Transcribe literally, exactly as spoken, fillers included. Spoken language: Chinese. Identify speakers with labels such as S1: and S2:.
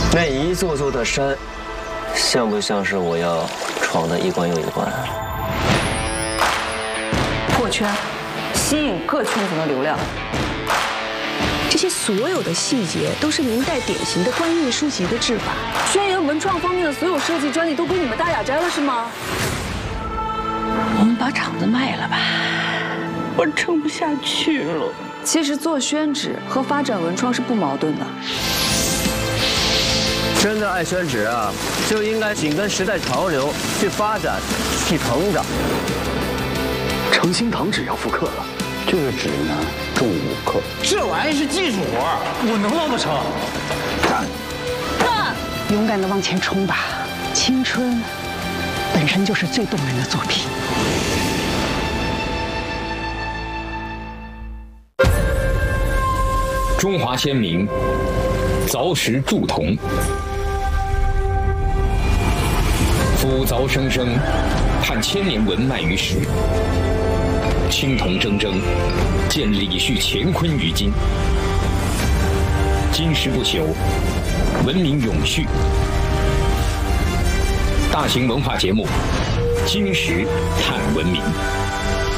S1: 那一座座的山，像不像是我要闯的一关又一关？
S2: 破圈，吸引各圈层的流量。
S3: 这些所有的细节都是明代典型的官印书籍的制法。
S2: 轩辕文创方面的所有设计专利都归你们大雅斋了，是吗？
S3: 我们把厂子卖了吧，我撑不下去了。
S2: 其实做宣纸和发展文创是不矛盾的。
S1: 真的爱宣纸啊，就应该紧跟时代潮流去发展、去成长。
S4: 诚心堂纸要复刻了，这个纸呢重五克，
S5: 这玩意是技术活，我能捞不成？
S4: 干！
S3: 干！勇敢地往前冲吧，青春本身就是最动人的作品。
S6: 中华先民凿石铸铜，夫凿生生，盼千年文脉于史。青铜铮铮，见李旭乾坤于今。金石不朽，文明永续。大型文化节目《金石探文明》。